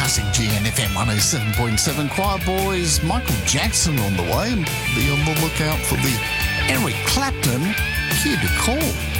Classic GNFM 107.7. Choir Boys, Michael Jackson on the way. Be on the lookout for the Eric Clapton Kid Call.